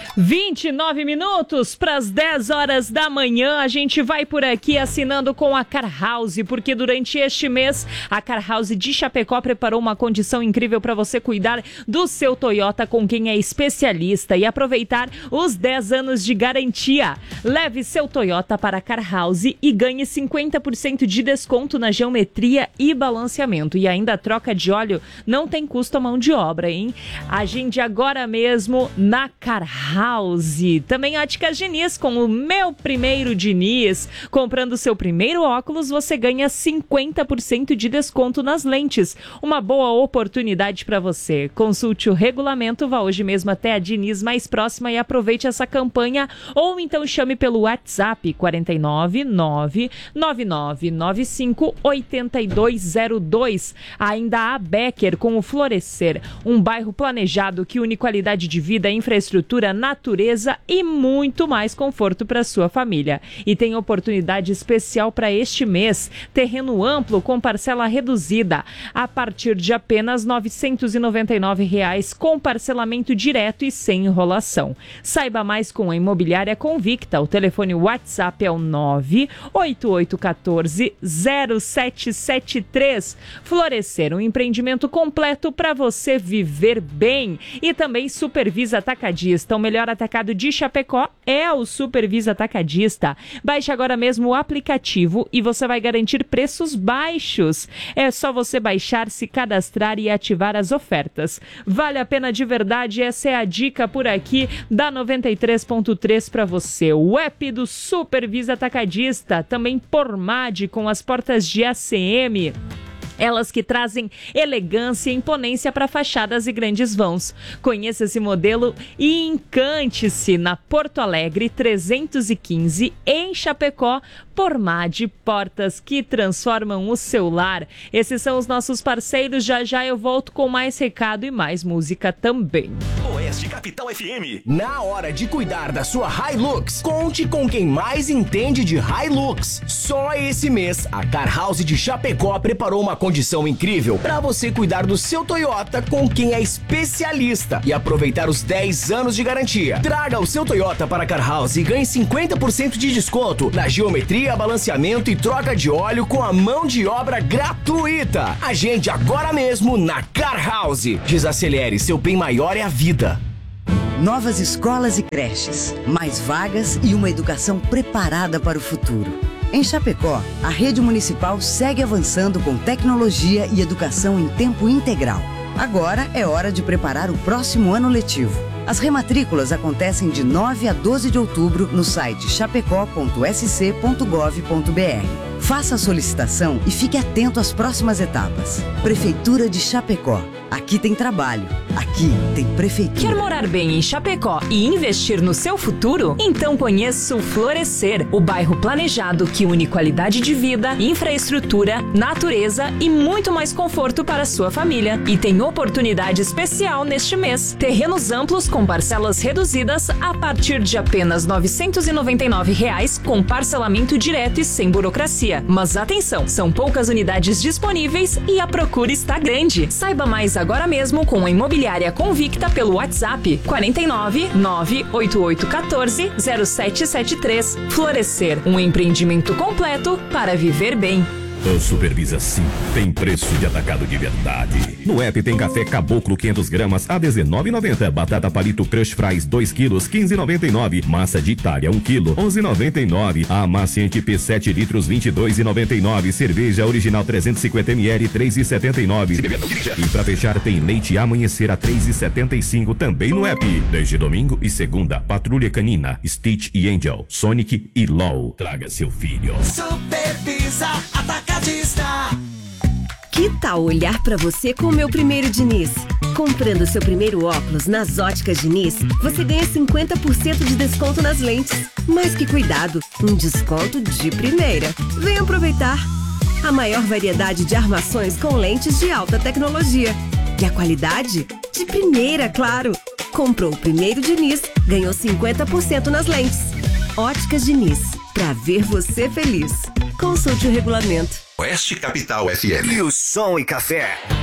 29 minutos para as 10 horas da manhã, a gente vai por aqui assinando com a Car House, porque durante este mês a Car House de Chapecó preparou uma condição incrível para você cuidar do seu Toyota com quem é especialista e aproveitar os 10 anos de garantia. Leve seu Toyota para a Car House e ganhe 50% de desconto na geometria e balanceamento. E ainda a troca de óleo não tem custo à mão de obra, hein? Agende agora mesmo na Car House. Também Óticas Diniz, com o Meu Primeiro Diniz. Comprando seu primeiro óculos, você ganha 50% de desconto nas lentes. Uma boa oportunidade para você. Consulte o regulamento, vá hoje mesmo até a Diniz mais próxima e aproveite essa campanha. Ou então chame pelo WhatsApp 499-9995-8202. Ainda a Becker com o Florescer, um bairro planejado que une qualidade de vida, infraestrutura, natureza e muito mais conforto para sua família. E tem oportunidade especial para este mês. Terreno amplo com parcela reduzida a partir de apenas R$ 999 com parcelamento direto e sem enrolação. Saiba mais com a Imobiliária Convicta. O telefone WhatsApp é o 98814-0773. Florescer, um empreendimento completo para você viver bem. E também Supervisa Atacadista. O melhor atacado de Chapecó é o Supervisa Atacadista. Baixe agora mesmo o aplicativo e você vai garantir preços baixos. É só você baixar, se cadastrar e ativar as ofertas. Vale a pena de verdade, essa é a dica por aqui da 93.3 para você. O app do Supervisa Atacadista, também Pormad com as portas de ACM. Elas que trazem elegância e imponência para fachadas e grandes vãos. Conheça esse modelo e encante-se na Porto Alegre 315, em Chapecó. Pormad, portas que transformam o seu lar. Esses são os nossos parceiros. Já já eu volto com mais recado e mais música também. Oeste Capital FM. Na hora de cuidar da sua Hilux, conte com quem mais entende de Hilux. Só esse mês, a Car House de Chapecó preparou uma condição incrível para você cuidar do seu Toyota com quem é especialista e aproveitar os 10 anos de garantia. Traga o seu Toyota para a Car House e ganhe 50% de desconto na geometria, balanceamento e troca de óleo com a mão de obra gratuita. Agende agora mesmo na Car House. Desacelere, seu bem maior é a vida. Novas escolas e creches, mais vagas e uma educação preparada para o futuro. Em Chapecó, a rede municipal segue avançando com tecnologia e educação em tempo integral. Agora é hora de preparar o próximo ano letivo. As rematrículas acontecem de 9 a 12 de outubro no site chapecó.sc.gov.br. Faça a solicitação e fique atento às próximas etapas. Prefeitura de Chapecó. Aqui tem trabalho. Aqui tem prefeitura. Quer morar bem em Chapecó e investir no seu futuro? Então conheça o Florescer, o bairro planejado que une qualidade de vida, infraestrutura, natureza e muito mais conforto para a sua família. E tem oportunidade especial neste mês. Terrenos amplos com parcelas reduzidas a partir de apenas R$ 999 com parcelamento direto e sem burocracia. Mas atenção, são poucas unidades disponíveis e a procura está grande. Saiba mais agora mesmo com a Imobiliária Convicta pelo WhatsApp 499-8814-0773. Florescer, um empreendimento completo para viver bem. O Supervisa Sim tem preço de atacado de verdade. No app tem café Caboclo 500 gramas a R$19,90. Batata palito Crush Fries 2 quilos, R$15,99. Massa de Itália 1 quilo, R$11,99. Amaciante P 7 litros, R$22,99. Cerveja original 350 ml, R$3,79. E pra fechar tem leite Amanhecer a R$3,75 também no app. Desde domingo e segunda, Patrulha Canina, Stitch e Angel, Sonic e LOL. Traga seu filho. Supervisa Atacadista. Que tal olhar pra você com o Meu Primeiro Diniz? Comprando seu primeiro óculos nas Óticas Diniz, você ganha 50% de desconto nas lentes. Mais que cuidado, um desconto de primeira. Venha aproveitar. A maior variedade de armações com lentes de alta tecnologia. E a qualidade? De primeira, claro. Comprou o primeiro Diniz, ganhou 50% nas lentes. Óticas Diniz, pra ver você feliz. Consulte o regulamento. Oeste Capital FM. E o Som e Café.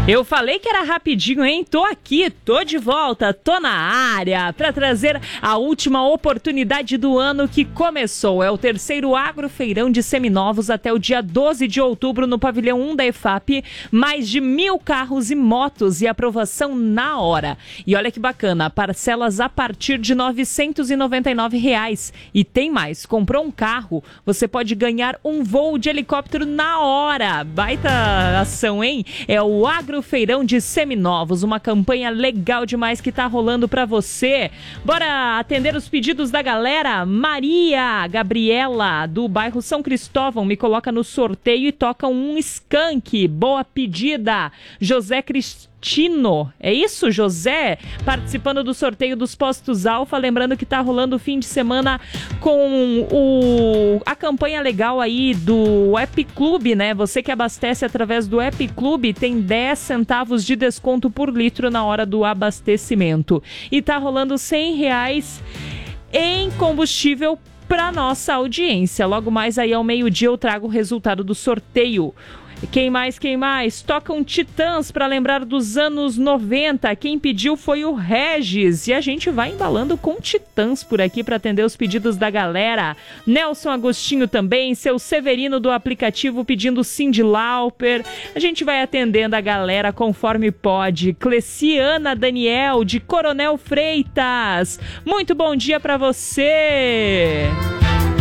Eu falei que era rapidinho, hein? Tô aqui, tô de volta, tô na área para trazer a última oportunidade do ano que começou. É o terceiro Agrofeirão de Seminovos até o dia 12 de outubro no pavilhão 1 da EFAP. Mais de 1.000 carros e motos e aprovação na hora. E olha que bacana, parcelas a partir de R$ 999. E tem mais, comprou um carro, você pode ganhar um voo de helicóptero na hora. Baita ação, hein? É o Agrofeirão de Seminovos, uma campanha legal demais que tá rolando pra você. Bora atender os pedidos da galera. Maria Gabriela, do bairro São Cristóvão, me coloca no sorteio e toca um skunk. Boa pedida. José Cristino, é isso, José? Participando do sorteio dos Postos Alfa, lembrando que tá rolando o fim de semana com a campanha legal aí do App Clube, né? Você que abastece através do App Clube tem 10 centavos de desconto por litro na hora do abastecimento. E tá rolando R$100 em combustível para nossa audiência. Logo mais aí ao meio-dia eu trago o resultado do sorteio. Quem mais? Toca um Titãs para lembrar dos anos 90. Quem pediu foi o Regis. E a gente vai embalando com Titãs por aqui para atender os pedidos da galera. Nelson Agostinho também, seu Severino do aplicativo pedindo Cyndi Lauper. A gente vai atendendo a galera conforme pode. Cleciana Daniel de Coronel Freitas. Muito bom dia para você.